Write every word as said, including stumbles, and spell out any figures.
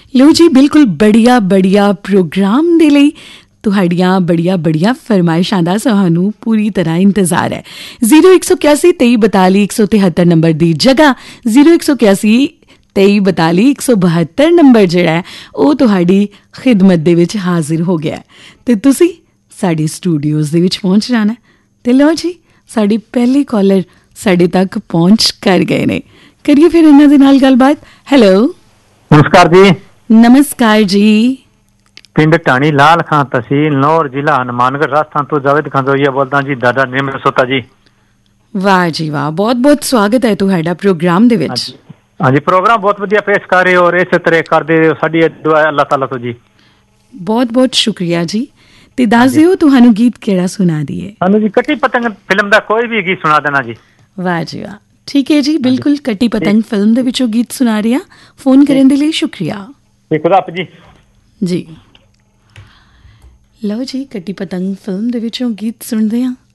ਲਓ ਜੀ, ਬਿਲਕੁਲ ਬੜੀਆ ਬੜੀਆ ਪ੍ਰੋਗਰਾਮ ਦੇ ਲਈ ਤੁਹਾਡੀਆਂ ਬੜੀਆਂ ਬੜੀਆਂ ਫਰਮਾਇਸ਼ਾਂ ਦਾ ਸਾਨੂੰ ਪੂਰੀ ਤਰ੍ਹਾਂ ਇੰਤਜ਼ਾਰ ਹੈ। ਜ਼ੀਰੋ ਇੱਕ ਸੌ ਇਕਿਆਸੀ ਤੇਈ ਬਤਾਲੀ ਇੱਕ ਸੌ ਤਿਹੱਤਰ ਨੰਬਰ ਦੀ ਜਗ੍ਹਾ ਜ਼ੀਰੋ ਇੱਕ ਸੌ ਇਕਿਆਸੀ ਤੇਈ ਬਤਾਲੀ ਇੱਕ ਸੌ ਬਹੱਤਰ ਨੰਬਰ ਜਿਹੜਾ ਹੈ ਉਹ ਤੁਹਾਡੀ ਖਿਦਮਤ ਦੇ ਵਿੱਚ ਹਾਜ਼ਰ ਹੋ ਗਿਆ ਅਤੇ ਤੁਸੀਂ ਸਾਡੇ ਸਟੂਡੀਓਜ਼ ਦੇ ਵਿੱਚ ਪਹੁੰਚ ਜਾਣਾ। ਅਤੇ ਲਓ ਜੀ, ਸਾਡੀ ਪਹਿਲੀ ਕਾਲਰ ਸਾਡੇ ਤੱਕ ਪਹੁੰਚ ਕਰ ਗਏ ਨੇ। ਕਰੀਏ ਫਿਰ ਇਹਨਾਂ ਦੇ ਨਾਲ ਗੱਲਬਾਤ। ਹੈਲੋ, ਨਮਸਕਾਰ ਜੀ। ਨਮਸਕਾਰ ਜੀ। ਪਿੰਡ ਢਾਣੀ ਲਾਲ ਖਾਂ, ਤਹਿਸੀਲ ਨੌਰ, ਜ਼ਿਲ੍ਹਾ ਹਨੂੰਮਾਨਗੜ੍ਹ, ਰਾਜਸਥਾਨ ਤੋਂ ਜਾਵੇਦ ਖੰਦੋਈਆ ਬੋਲਦਾ ਜੀ। ਦਾਦਾ ਨਿਮਰ ਸੋਤਾ ਜੀ। ਵਾਹ ਜੀ ਵਾਹ, ਬਹੁਤ ਬਹੁਤ ਸਵਾਗਤ ਹੈ ਤੁਹਾਡਾ ਪ੍ਰੋਗਰਾਮ ਦੇ ਵਿੱਚ। ਹਾਂਜੀ, ਪ੍ਰੋਗਰਾਮ ਬਹੁਤ ਵਧੀਆ ਪੇਸ਼ ਕਰ ਰਹੇ ਹੋ ਔਰ ਇਸੇ ਤਰ੍ਹਾਂ ਕਰਦੇ ਰਹੋ। ਸਾਡੀ ਦੁਆ ਹੈ ਅੱਲਾਹ ਤਾਲਾ ਤੋਂ ਜੀ। ਬਹੁਤ ਬਹੁਤ ਸ਼ੁਕਰੀਆ ਜੀ। ਤੇ ਦੱਸ ਦਿਓ ਤੁਹਾਨੂੰ ਗੀਤ ਕਿਹੜਾ ਸੁਣਾ ਦੀਏ? ਸਾਨੂੰ ਜੀ ਕੱਟੀ ਪਤੰਗ ਫਿਲਮ ਦਾ ਕੋਈ ਵੀ ਗੀਤ ਸੁਣਾ ਦੇਣਾ ਜੀ। ਵਾਹ ਜੀ ਵਾਹ, ਠੀਕ ਹੈ ਜੀ, ਬਿਲਕੁਲ ਕੱਟੀ ਪਤੰਗ ਫਿਲਮ ਦੇ ਵਿੱਚੋਂ ਗੀਤ ਸੁਣਾ ਰਿਹਾ। ਫੋਨ ਕਰਨ ਦੇ ਲਈ ਸ਼ੁਕਰੀਆ ਖੁਦਾ ਜੀ। ਜੀ ਲਓ ਜੀ, ਕੱਟੀ ਪਤੰਗ ਫਿਲਮ ਦੇ ਵਿੱਚੋਂ ਗੀਤ ਸੁਣਦੇ ਹਾਂ।